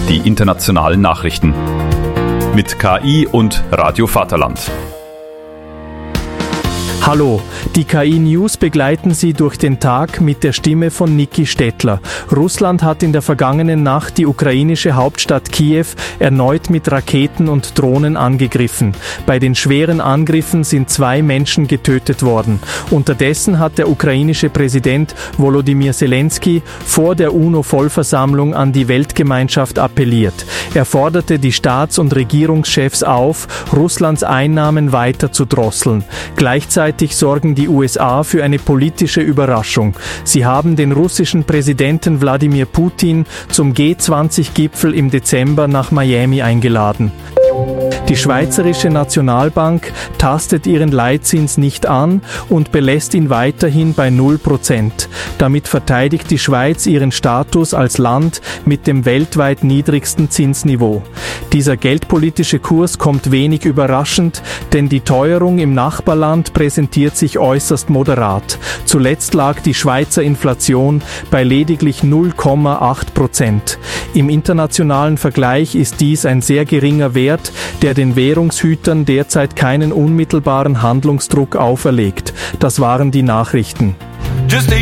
die internationalen Nachrichten. Mit KI und Radio Vaterland. Hallo, die KI-News begleiten Sie durch den Tag mit der Stimme von Niki Stettler. Russland hat in der vergangenen Nacht die ukrainische Hauptstadt Kiew erneut mit Raketen und Drohnen angegriffen. Bei den schweren Angriffen sind 2 Menschen getötet worden. Unterdessen hat der ukrainische Präsident Volodymyr Zelensky vor der UNO-Vollversammlung an die Weltgemeinschaft appelliert. Er forderte die Staats- und Regierungschefs auf, Russlands Einnahmen weiter zu drosseln. Gleichzeitig sorgen die USA für eine politische Überraschung. Sie haben den russischen Präsidenten Wladimir Putin zum G20-Gipfel im Dezember nach Miami eingeladen. Die Schweizerische Nationalbank tastet ihren Leitzins nicht an und belässt ihn weiterhin bei 0%. Damit verteidigt die Schweiz ihren Status als Land mit dem weltweit niedrigsten Zinsniveau. Dieser geldpolitische Kurs kommt wenig überraschend, denn die Teuerung im Nachbarland präsentiert sich äußerst moderat. Zuletzt lag die Schweizer Inflation bei lediglich 0,8%. Im internationalen Vergleich ist dies ein sehr geringer Wert, der den Währungshütern derzeit keinen unmittelbaren Handlungsdruck auferlegt. Das waren die Nachrichten.